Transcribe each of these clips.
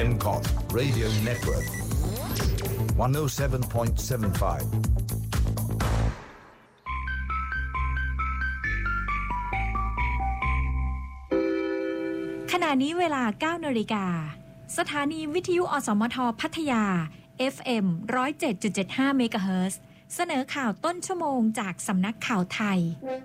MCOT Radio Network 107.75 ขณะนี้เวลา 9 นาฬิกาสถานีวิทยุอสมทพัทยา FM 107.75 เมกะเฮิรตซ์เสนอข่าวต้นชั่วโมงจากสำนักข่าวไทย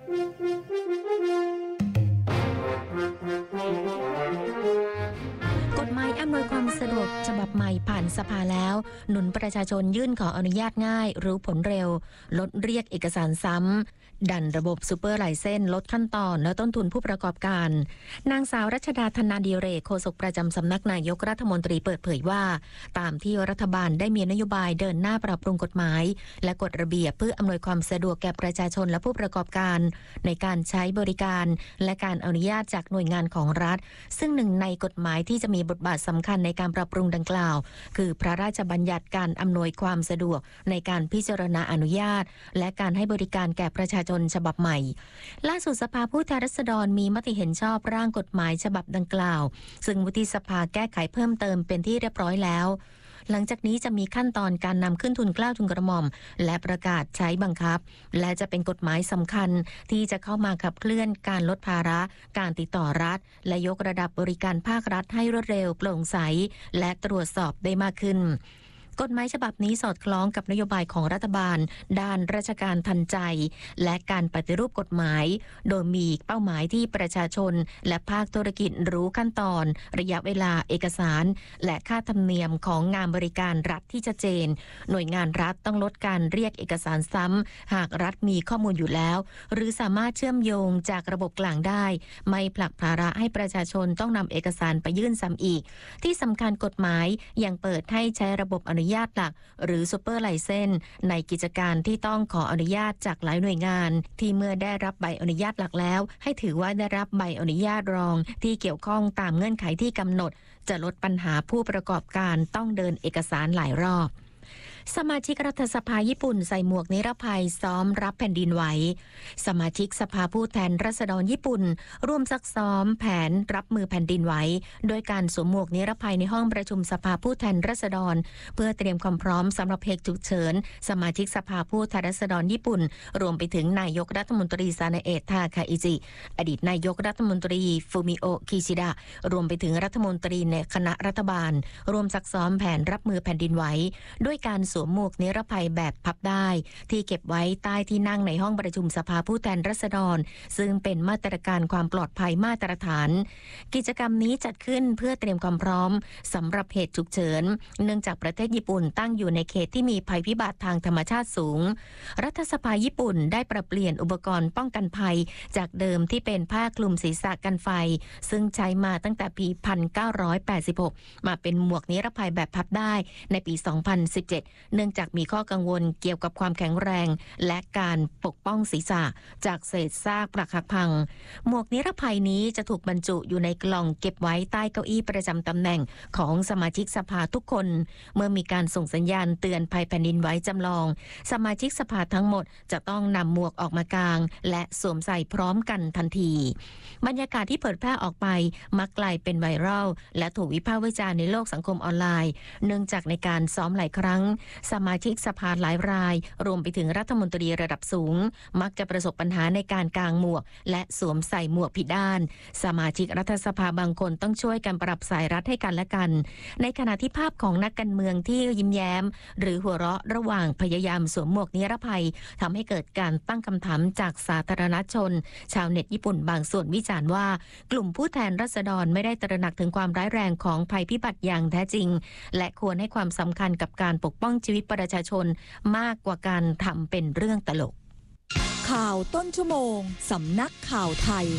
กฎหมายอำนวยความสะดวกฉบับใหม่ผ่านสภาแล้วหนุนประชาชนยื่นขออนุญาตง่ายรู้ผลเร็วลดเรียกเอกสารซ้ำดันระบบซูเปอร์ไลเซนส์ลดขั้นตอนและต้นทุนผู้ประกอบการนางสาวรัชดาธนาดิเรกโฆษกประจำสำนักนายกรัฐมนตรีเปิดเผยว่าตามที่รัฐบาลได้มีนโยบายเดินหน้าปรับปรุงกฎหมายและกฎระเบียบเพื่ออำนวยความสะดวกแก่ประชาชนและผู้ประกอบการในการใช้บริการและการอนุญาตจากหน่วยงานของรัฐซึ่งหนึ่งในกฎหมายที่จะมีบทบาทสำคัญในการปรับปรุงดังกล่าวคือพระราชบัญญัติการอำนวยความสะดวกในการพิจารณาอนุญาตและการให้บริการแก่ประชาชนฉบับใหม่ล่าสุดสภาผู้แทนราษฎรมีมติเห็นชอบร่างกฎหมายฉบับดังกล่าวซึ่งวุฒิสภาแก้ไขเพิ่มเติมเป็นที่เรียบร้อยแล้วหลังจากนี้จะมีขั้นตอนการนำขึ้นทุนเกล้าทุนกระหม่อมและประกาศใช้บังคับและจะเป็นกฎหมายสำคัญที่จะเข้ามาขับเคลื่อนการลดภาระการติดต่อรัฐและยกระดับบริการภาครัฐให้รวดเร็วโปร่งใสและตรวจสอบได้มากขึ้นกฎหมายฉบับนี้สอดคล้องกับนโยบายของรัฐบาลด้านราชการทันใจและการปฏิรูปกฎหมายโดยมีเป้าหมายที่ประชาชนและภาคธุรกิจรู้ขั้นตอนระยะเวลาเอกสารและค่าธรรมเนียมของงานบริการรัฐที่ชัดเจนหน่วยงานรัฐต้องลดการเรียกเอกสารซ้ำหากรัฐมีข้อมูลอยู่แล้วหรือสามารถเชื่อมโยงจากระบบกลางได้ไม่ผลักภาระให้ประชาชนต้องนำเอกสารไปยื่นซ้ำอีกที่สำคัญกฎหมายยังเปิดให้ใช้ระบบอนุญาตหลักหรือซูเปอร์ไลเซนส์ในกิจการที่ต้องขออนุญาตจากหลายหน่วยงานที่เมื่อได้รับใบอนุญาตหลักแล้วให้ถือว่าได้รับใบอนุญาตรองที่เกี่ยวข้องตามเงื่อนไขที่กำหนดจะลดปัญหาผู้ประกอบการต้องเดินเอกสารหลายรอบสมาชิกรัฐสภาญี่ปุ่นใส่หมวกนิรภัยซ้อมรับแผ่นดินไหวสมาชิกสภาผู้แทนราษฎรญี่ปุ่นร่วมซักซ้อมแผนรับมือแผ่นดินไหวโดยการสวมหมวกนิรภัยในห้องประชุมสภาผู้แทนราษฎรเพื่อเตรียมความพร้อมสำหรับเหตุฉุกเฉินสมาชิกสภาผู้แทนราษฎรญี่ปุ่นรวมไปถึงนายกรัฐมนตรีซานาเอะทาคาอิจิอดีตนายกรัฐมนตรีฟูมิโอะคิชิดะรวมไปถึงรัฐมนตรีในคณะรัฐบาลรวมซักซ้อมแผนรับมือแผ่นดินไหวด้วยการสวมหมวกนิรภัยแบบพับได้ที่เก็บไว้ใต้ที่นั่งในห้องประชุมสภาผู้แทนราษฎรซึ่งเป็นมาตรการความปลอดภัยมาตรฐานกิจกรรมนี้จัดขึ้นเพื่อเตรียมความพร้อมสำหรับเหตุฉุกเฉินเนื่องจากประเทศญี่ปุ่นตั้งอยู่ในเขตที่มีภัยพิบัติทางธรรมชาติสูงรัฐสภาญี่ปุ่นได้ปรับเปลี่ยนอุปกรณ์ป้องกันภัยจากเดิมที่เป็นผ้าคลุมศีรษะกันไฟซึ่งใช้มาตั้งแต่ปี 1986 มาเป็นหมวกนิรภัยแบบพับได้ในปี 2017 เนื่องจากมีข้อกังวลเกี่ยวกับความแข็งแรงและการปกป้องศีรษะจากเศษซากปรักหักพังหมวกนิรภัยนี้จะถูกบรรจุอยู่ในกล่องเก็บไว้ใต้เก้าอี้ประจำตำแหน่งของสมาชิกสภาทุกคนเมื่อมีการส่งสัญญาณเตือนภัยแผ่นดินไหวจำลองสมาชิกสภาทั้งหมดจะต้องนำหมวกออกมากางและสวมใส่พร้อมกันทันทีบรรยากาศที่เผยแพร่ออกไปมักกลายเป็นไวรัลและถูกวิพากษ์วิจารณ์ในโลกสังคมออนไลน์เนื่องจากในการซ้อมหลายครั้งสมาชิกสภาหลายรายรวมไปถึงรัฐมนตรีระดับสูงมักจะประสบปัญหาในการกางหมวกและสวมใส่หมวกผิดด้านสมาชิกรัฐสภาบางคนต้องช่วยกันปรับสายรัดให้กันและกันในขณะที่ภาพของนักการเมืองที่ยิ้มแย้มหรือหัวเราะระหว่างพยายามสวมหมวกนิรภัยทำให้เกิดการตั้งคำถามจากสาธารณชนชาวเน็ตญี่ปุ่นบางส่วนวิจารณ์ว่ากลุ่มผู้แทนราษฎรไม่ได้ตระหนักถึงความร้ายแรงของภัยพิบัติอย่างแท้จริงและควรให้ความสำคัญกับการปกป้องชีวิตประชาชนมากกว่าการทำเป็นเรื่องตลกข่าวต้นชั่วโมงสำนักข่าวไทย